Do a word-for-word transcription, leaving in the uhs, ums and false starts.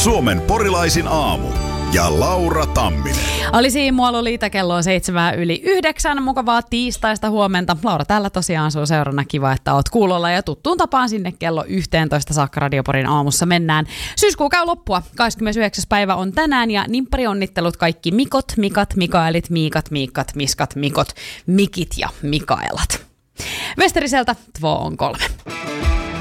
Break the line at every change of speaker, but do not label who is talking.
Suomen porilaisin aamu. Ja Laura Tamminen.
Olisi Muolo Liita, kello on seitsemän yli yhdeksän. Mukavaa tiistaista huomenta. Laura täällä tosiaan sun seurana. Kiva, että oot kuulolla ja tuttuun tapaan sinne kello yksitoista saakka Radioporin aamussa mennään. Syyskuu käy loppua. kahdeskymmenesyhdeksäs päivä on tänään ja nimppari onnittelut kaikki Mikot, Mikat, Mikaelit, Miikat, Miikat, Miskat, Mikot, Mikit ja Mikaelat. Westeriseltä Tvo on kolme.